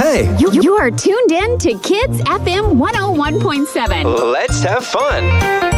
Hey, You are tuned in to Kids FM 101.7. Let's have fun.